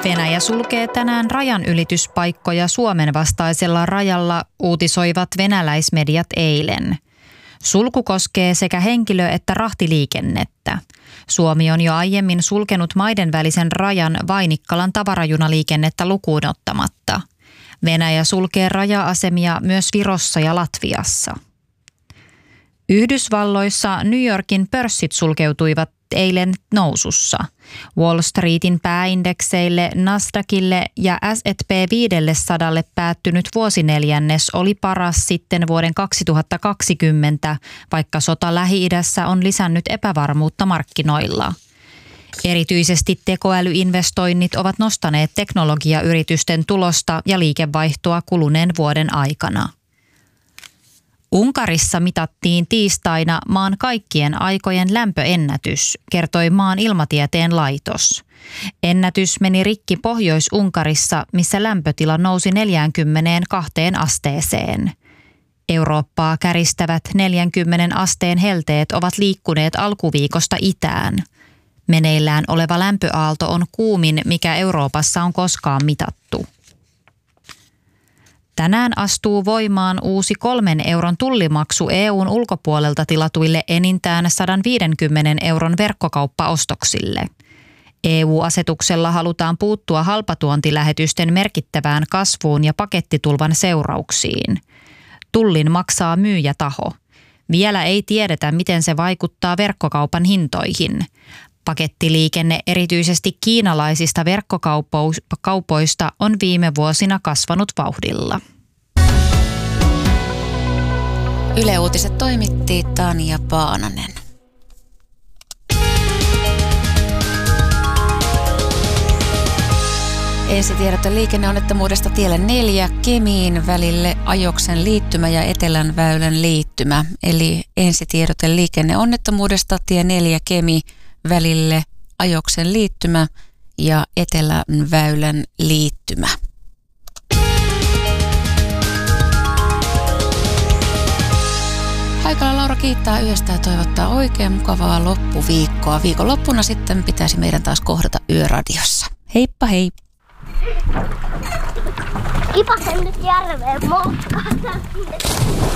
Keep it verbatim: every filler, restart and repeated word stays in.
Venäjä sulkee tänään rajanylityspaikkoja Suomen vastaisella rajalla, uutisoivat venäläismediat eilen. Sulku koskee sekä henkilö- että rahtiliikennettä. Suomi on jo aiemmin sulkenut maiden välisen rajan Vainikkalan tavarajunaliikennettä lukuun ottamatta. Venäjä sulkee raja-asemia myös Virossa ja Latviassa. Yhdysvalloissa New Yorkin pörssit sulkeutuivat eilen nousussa. Wall Streetin pääindekseille, Nasdaqille ja S and P viisisataa päättynyt vuosineljännes oli paras sitten vuoden kaksituhattakaksikymmentä, vaikka sota Lähi-idässä on lisännyt epävarmuutta markkinoilla. Erityisesti tekoälyinvestoinnit ovat nostaneet teknologiayritysten tulosta ja liikevaihtoa kuluneen vuoden aikana. Unkarissa mitattiin tiistaina maan kaikkien aikojen lämpöennätys, kertoi maan ilmatieteen laitos. Ennätys meni rikki Pohjois-Unkarissa, missä lämpötila nousi neljäänkymmeneenkahteen asteeseen. Eurooppaa käristävät neljänkymmenen asteen helteet ovat liikkuneet alkuviikosta itään. Meneillään oleva lämpöaalto on kuumin, mikä Euroopassa on koskaan mitattu. Tänään astuu voimaan uusi kolmen euron tullimaksu E U:n ulkopuolelta tilatuille enintään sata viisikymmentä euron verkkokauppaostoksille. E U-asetuksella halutaan puuttua halpatuontilähetysten merkittävään kasvuun ja pakettitulvan seurauksiin. Tullin maksaa myyjätaho. Vielä ei tiedetä, miten se vaikuttaa verkkokaupan hintoihin. Pakettiliikenne erityisesti kiinalaisista verkkokaupoista on viime vuosina kasvanut vauhdilla. Yle Uutiset toimitti Tanja Paananen. Ensitiedote liikenneonnettomuudesta tielle neljä Kemiin välille Ajoksen liittymä ja Etelän väylän liittymä. Eli ensitiedote liikenneonnettomuudesta tie neljä Kemi välille Ajoksen liittymä ja Etelän väylän liittymä. Haikala Laura kiittää yöstä ja toivottaa oikein mukavaa loppuviikkoa. Viikonloppuna sitten pitäisi meidän taas kohdata Yöradiossa. Heippa hei! Kipasen nyt järveen moukkaan.